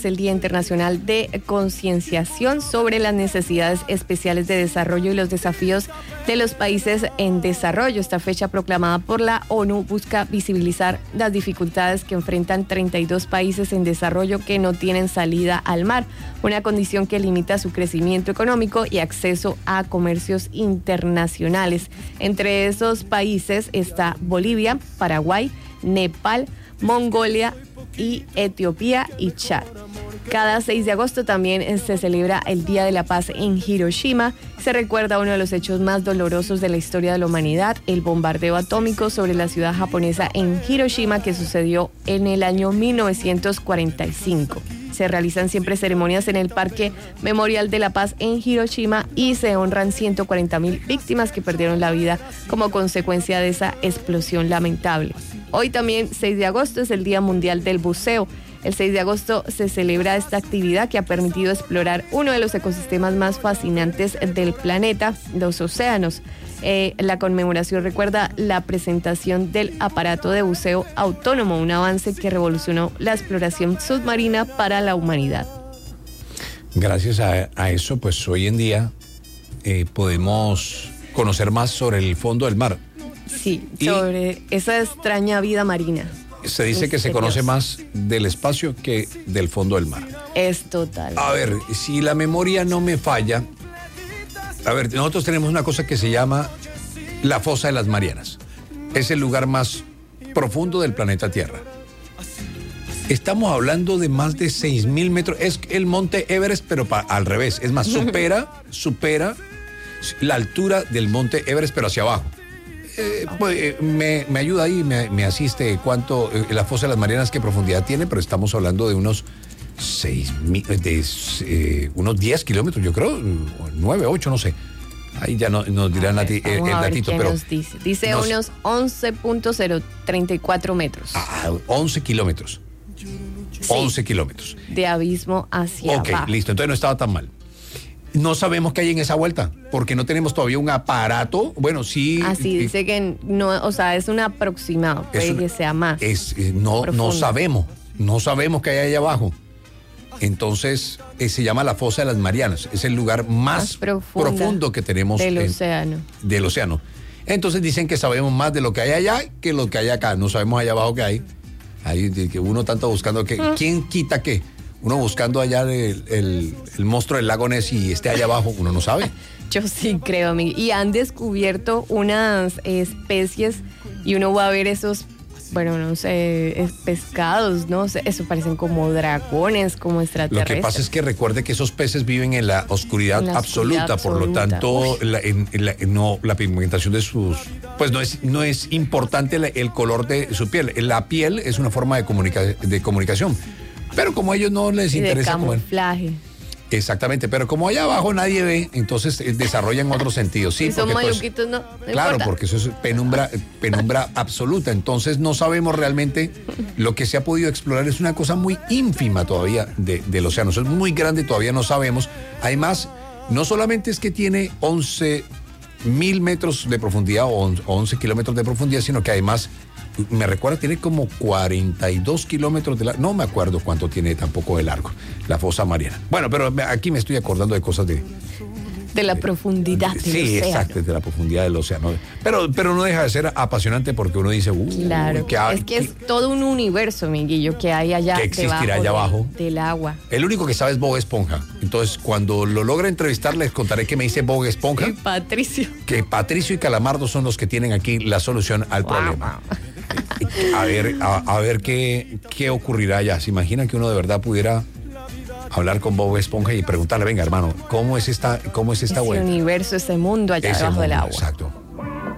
es el Día Internacional de Concienciación sobre las necesidades especiales de desarrollo y los desafíos de los países en desarrollo. Esta fecha proclamada por la ONU busca visibilizar las dificultades que enfrentan 32 países en desarrollo que no tienen salida al mar, una condición que limita su crecimiento económico y acceso a comercios internacionales. Entre esos países está Bolivia, Paraguay, Nepal, Mongolia y Etiopía y Chad. Cada 6 de agosto también se celebra el Día de la Paz en Hiroshima. Se recuerda uno de los hechos más dolorosos de la historia de la humanidad, el bombardeo atómico sobre la ciudad japonesa en Hiroshima, que sucedió en el año 1945. Se realizan siempre ceremonias en el Parque Memorial de la Paz en Hiroshima y se honran 140,000 víctimas que perdieron la vida como consecuencia de esa explosión lamentable. Hoy también, 6 de agosto, es el Día Mundial del Buceo. El 6 de agosto se celebra esta actividad que ha permitido explorar uno de los ecosistemas más fascinantes del planeta, los océanos. La conmemoración recuerda la presentación del aparato de buceo autónomo, un avance que revolucionó la exploración submarina para la humanidad. Gracias a eso, pues hoy en día podemos conocer más sobre el fondo del mar. Sí, sobre esa extraña vida marina. Se dice que se conoce más del espacio que del fondo del mar. Es total. A ver, si la memoria no me falla, a ver, nosotros tenemos una cosa que se llama la Fosa de las Marianas. Es el lugar más profundo del planeta Tierra. Estamos hablando de más de 6,000 metros. Es el monte Everest, pero al revés. Es más, supera la altura del monte Everest, pero hacia abajo. Me ayuda ahí, me asiste cuánto la Fosa de las Marianas, qué profundidad tiene, pero estamos hablando de unos 10 kilómetros, yo creo, 9, 8, no sé. Ahí ya nos dirán el datito, pero nos dice unos 11.034 metros. 11 kilómetros. Sí. 11 kilómetros. De abismo hacia abajo. Ok, listo, entonces no estaba tan mal. No sabemos qué hay en esa vuelta, porque no tenemos todavía un aparato. Bueno, sí. Así dice que no, o sea, es un aproximado, puede que sea más. No sabemos qué hay allá abajo. Entonces, se llama la Fosa de las Marianas. Es el lugar más profundo que tenemos del océano. Del océano. Entonces dicen que sabemos más de lo que hay allá que lo que hay acá. No sabemos allá abajo qué hay. Ahí que uno tanto buscando que ¿quién quita qué? Uno buscando allá el monstruo del lago Ness y esté allá abajo, uno no sabe. Yo sí creo, amigo. Y han descubierto unas especies y uno va a ver esos, bueno, no sé, pescados, no sé, eso parecen como dragones, como extraterrestres. Lo que pasa es que recuerde que esos peces viven en la oscuridad absoluta, por lo tanto, la pigmentación de sus, pues no es importante el color de su piel. La piel es una forma de comunicación. Pero como a ellos no les interesa camuflaje. Exactamente, pero como allá abajo nadie ve, entonces desarrollan otros sentidos. Sí, si son maluquitos, no claro, importa. porque eso es penumbra absoluta. Entonces no sabemos realmente. Lo que se ha podido explorar es una cosa muy ínfima todavía del océano. Eso es muy grande, todavía no sabemos. Además, no solamente es que tiene 11,000 metros de profundidad o 11 kilómetros de profundidad, sino que además, me recuerda, tiene como 42 kilómetros de largo. No me acuerdo cuánto tiene tampoco de largo la Fosa Mariana. Bueno, pero aquí me estoy acordando de cosas de la profundidad del océano. Sí, exacto, de la profundidad del océano. Pero no deja de ser apasionante porque uno dice, claro, es que es todo un universo, Miguelillo, que hay allá, que existirá allá abajo del agua. El único que sabe es Bob Esponja. Entonces, cuando lo logra entrevistar, les contaré qué me dice Bob Esponja. Patricio. Que Patricio y Calamardo son los que tienen aquí la solución al problema. A ver qué ocurrirá allá. ¿Se imaginan que uno de verdad pudiera hablar con Bob Esponja y preguntarle, venga, hermano, ¿cómo es esta vuelta? Ese universo, ese mundo allá debajo del agua. Exacto.